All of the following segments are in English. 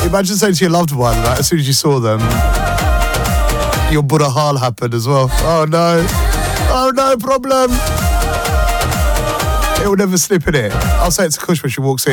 Imagine saying to your loved one, like, as soon as you saw them, your Buddha Hal happened as well. Oh no, problem. It will never slip in it. I'll say it to Kush when she walks in.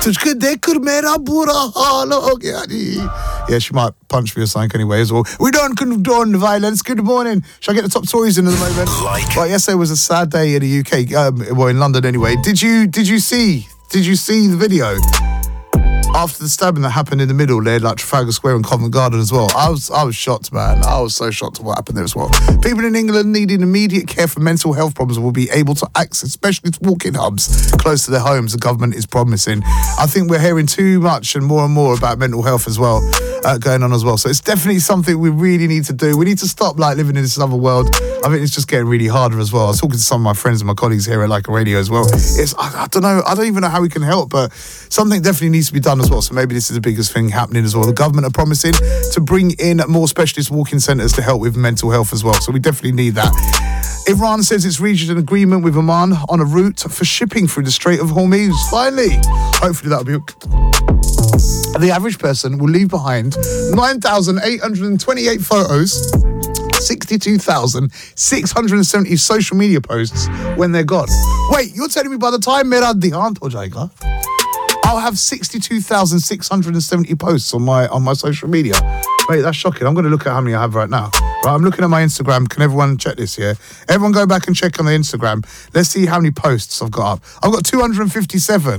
Yeah, she might punch me or something anyway as well. We don't condone violence. Good morning. Shall I get the top stories in at the moment? Well, yesterday was a sad day in the UK, well, in London anyway. Did you see the video? After the stabbing that happened in the middle there, like Trafalgar Square and Covent Garden as well. I was shocked, man. I was so shocked at what happened there as well. People in England needing immediate care for mental health problems will be able to access specialist walk-in hubs close to their homes. The government is promising. I think we're hearing too much and more about mental health as well going on as well. So it's definitely something we really need to do. We need to stop like living in this other world. I think it's just getting really harder as well. I was talking to some of my friends and my colleagues here at Like a Radio as well. I don't know. I don't even know how we can help, but something definitely needs to be done as well. So maybe this is the biggest thing happening as well. The government are promising to bring in more specialist walk-in centres to help with mental health as well. So we definitely need that. Iran says it's reached an agreement with Oman on a route for shipping through the Strait of Hormuz. Finally. Hopefully that'll be... The average person will leave behind 9,828 photos, 62,670 social media posts when they're gone. Wait, you're telling me by the time Mera Dihant ho jayega, I'll have 62,670 posts on my social media. Wait, that's shocking. I'm going to look at how many I have right now. Right, I'm looking at my Instagram. Can everyone check this here? Everyone go back and check on the Instagram. Let's see how many posts I've got up. I've got 257.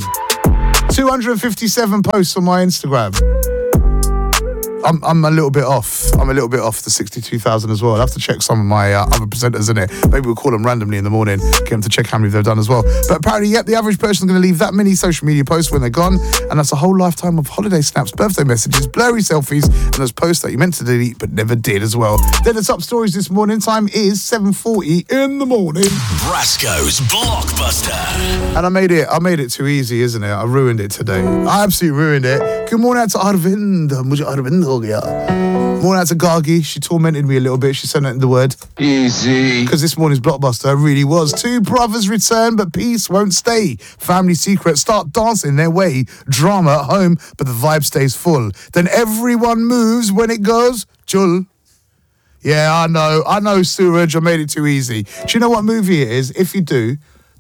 257 posts on my Instagram. I'm a little bit off. I'm a little bit off the 62,000 as well. I'll have to check some of my other presenters in it. Maybe we'll call them randomly in the morning, get them to check how many they've done as well. But apparently, yep, the average person's going to leave that many social media posts when they're gone, and that's a whole lifetime of holiday snaps, birthday messages, blurry selfies, and those posts that you meant to delete but never did as well. Then the top stories this morning. Time is 7:40 in the morning. Brasco's Blockbuster. And I made it too easy, isn't it? I ruined it today. I absolutely ruined it. Good morning out to Arvind. Mujhe Arvind ho gaya. Morning out to Gargi. She tormented me a little bit. She sent out the word. Easy. Because this morning's Blockbuster really was. Two brothers return, but peace won't stay. Family secrets start dancing their way. Drama at home, but the vibe stays full. Then everyone moves when it goes chul. Yeah, I know, Suraj, I made it too easy. Do you know what movie it is? If you do,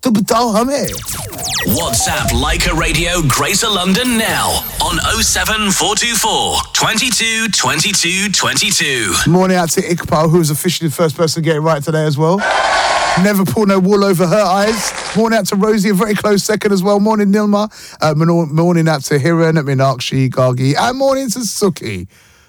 WhatsApp Leica Radio Greater London now on 07424 22 22 22. Morning out to Iqbal, who was officially the first person to get it right today as well. Never pull no wool over her eyes. Morning out to Rosie, a very close second as well. Morning Nilma. Morning out to Hiran, Meenakshi, Gargi, and morning to Suki.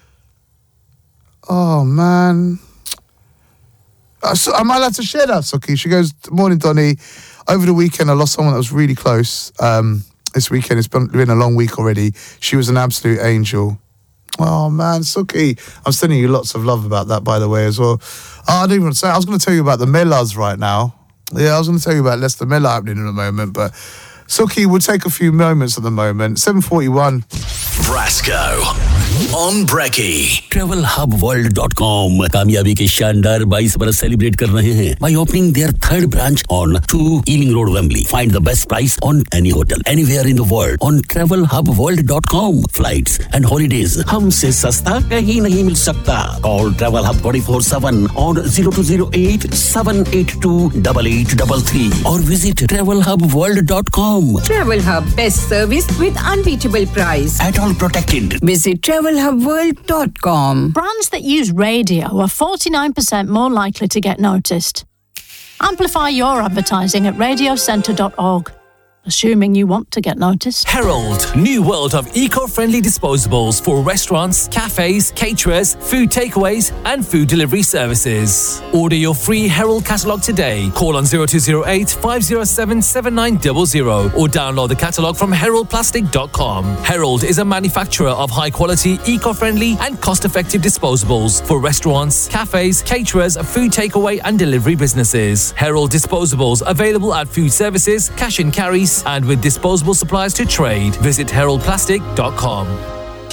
Oh man. Am I allowed to share that, Suki? She goes, morning Donny. Over the weekend, I lost someone that was really close. This weekend, it's been a long week already. She was an absolute angel. Oh, man, Suki. I'm sending you lots of love about that, by the way, as well. Oh, I didn't even want to say. I was going to tell you about the Mellas right now. Yeah, I was going to tell you about Leicester Mella happening in a moment, but Suki will take a few moments at the moment. 7:41. Brasco on Brekkie. TravelHubWorld.com कामयाबी के शानदार 22 बरस celebrate कर रहे हैं by opening their third branch on 2 Ealing Road, Wembley. Find the best price on any hotel anywhere in the world on TravelHubWorld.com. Flights and holidays हमसे सस्ता कहीं नहीं मिल सकता. Call Travel Hub 24/7 on 0208 782 8833 or visit TravelHubWorld.com. Travel Hub, best service with unbeatable price. At all protected. Visit TravelHubWorld.com. Brands that use radio are 49% more likely to get noticed. Amplify your advertising at radiocentre.org. Assuming you want to get noticed. Herald, new world of eco-friendly disposables for restaurants, cafes, caterers, food takeaways and food delivery services. Order your free Herald catalogue today. Call on 0208 507 7900 or download the catalogue from heraldplastic.com. Herald is a manufacturer of high-quality, eco-friendly and cost-effective disposables for restaurants, cafes, caterers, food takeaway and delivery businesses. Herald disposables available at food services, cash and carries, and with disposable supplies to trade. Visit heraldplastic.com.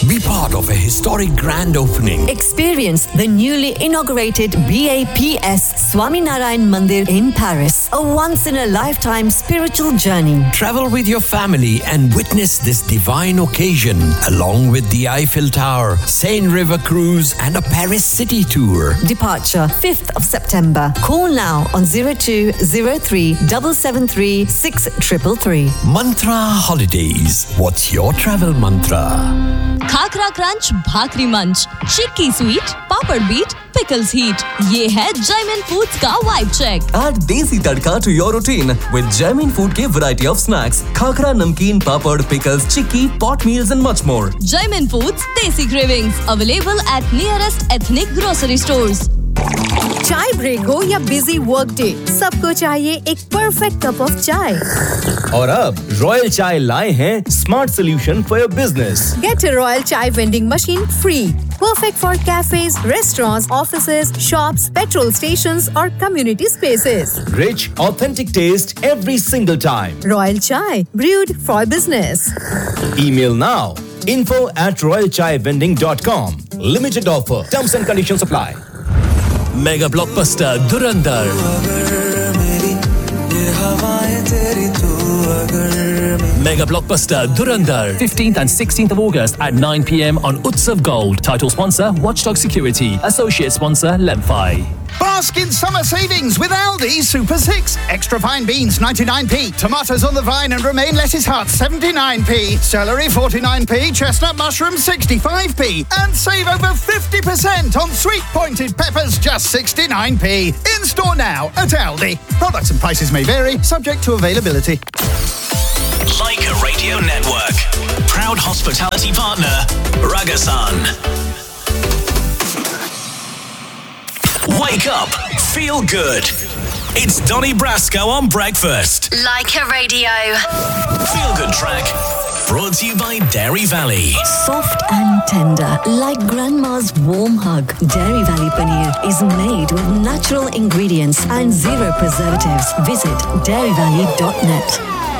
Be part of a historic grand opening. Experience the newly inaugurated BAPS Swaminarayan Mandir in Paris. A once-in-a-lifetime spiritual journey. Travel with your family and witness this divine occasion along with the Eiffel Tower, Seine River Cruise and a Paris city tour. Departure 5th of September. Call now on 0203 773 6333. Mantra Holidays. What's your travel mantra? Khakhra crunch, भाकरी मंच, चिक्की sweet, पापड़ beat, pickles heat. ये है Jaimin Foods का vibe check. Add desi tadka to your routine with Jaimin Food के variety of snacks, khakra, namkeen, papad, pickles, chikki, pot meals and much more. Jaimin Foods Desi Cravings available at nearest ethnic grocery stores. चाय break हो या busy work day, सबको चाहिए एक perfect cup of चाय। और अब रॉयल चाय लाए हैं smart solution for your business. Get a Royal Chai vending machine free. Perfect for cafes, restaurants, offices, shops, petrol stations or community spaces. Rich, authentic taste every single time. Royal Chai, brewed for business. Email now info@royalchaivending.com. Limited offer. Terms and conditions apply. Mega blockbuster Dhurandhar. Mega blockbuster Dhurandhar, 15th and 16th of August at 9 p.m. on Utsav Gold. Title sponsor Watchdog Security. Associate sponsor Lemfi. Baskin summer savings with Aldi Super 6. Extra fine beans 99p. Tomatoes on the vine and romaine lettuce hearts 79p. Celery 49p. Chestnut mushrooms 65p. And save over 50% on sweet pointed peppers just 69p. In store now at Aldi. Products and prices may vary, subject to availability. Leica Radio Network. Proud hospitality partner, Ragasan. Wake up, feel good. It's Donny Brasco on breakfast. Leica Radio. Feel good track. Brought to you by Dairy Valley. Soft and tender, like grandma's warm hug. Dairy Valley Paneer is made with natural ingredients and zero preservatives. Visit dairyvalley.net.